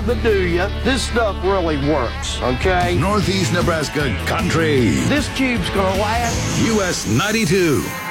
have to do you. This stuff really works, okay? Northeast Nebraska Country. This cube's gonna last. US 92.